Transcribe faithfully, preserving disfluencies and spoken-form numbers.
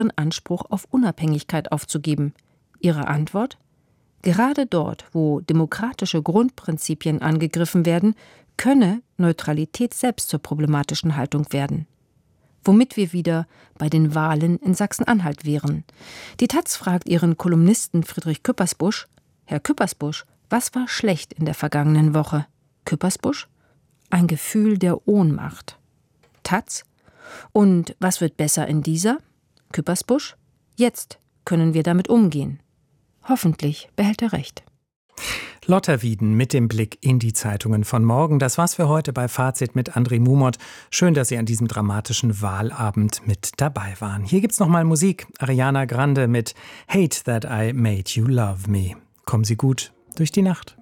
Anspruch auf Unabhängigkeit aufzugeben. Ihre Antwort? Gerade dort, wo demokratische Grundprinzipien angegriffen werden, könne Neutralität selbst zur problematischen Haltung werden. Womit wir wieder bei den Wahlen in Sachsen-Anhalt wären. Die Taz fragt ihren Kolumnisten Friedrich Küppersbusch: Herr Küppersbusch, was war schlecht in der vergangenen Woche? Küppersbusch: Ein Gefühl der Ohnmacht. Taz: Und was wird besser in dieser? Küppersbusch: Jetzt können wir damit umgehen. Hoffentlich behält er recht. Lotta Wieden mit dem Blick in die Zeitungen von morgen. Das war's für heute bei Fazit mit André Mumot. Schön, dass Sie an diesem dramatischen Wahlabend mit dabei waren. Hier gibt's nochmal Musik. Ariana Grande mit Hate That I Made You Love Me. Kommen Sie gut durch die Nacht.